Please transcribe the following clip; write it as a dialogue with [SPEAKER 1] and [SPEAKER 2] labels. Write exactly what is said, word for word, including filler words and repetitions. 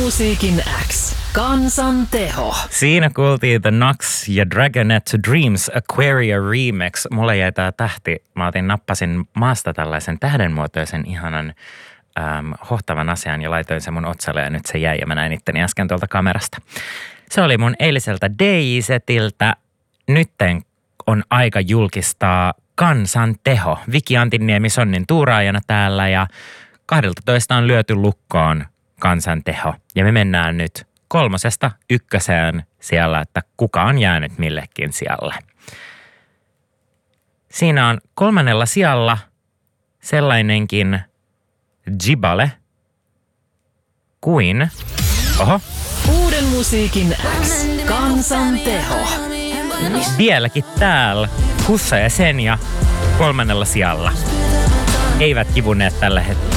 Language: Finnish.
[SPEAKER 1] musiikin X. Kansan teho.
[SPEAKER 2] Siinä kuultiin The Knocks ja Dragonette Dreams Aquaria Remix. Mulle jäi tää tähti. Mä otin, nappasin maasta tällaisen tähdenmuotoisen ihanan äm, hohtavan asian ja laitoin sen mun otsalle ja nyt se jäi ja mä näin itteni äsken tuolta kamerasta. Se oli mun eiliseltä D J-setiltä. Nytten on aika julkistaa Kansan teho. Viki Antinniemi Sonnin tuuraajana täällä ja kahdeltatoista on lyöty lukkoon Kansan teho. Ja me mennään nyt kolmosesta ykköseen siellä, että kuka on jäänyt millekin sijalle. Siinä on kolmannella sijalla sellainenkin Jibale kuin, oho,
[SPEAKER 1] Uuden musiikin X. Kansan teho.
[SPEAKER 2] vieläkin täällä Hussa ja Senja kolmannella sijalla. Eivät kivuneet tällä hetkellä.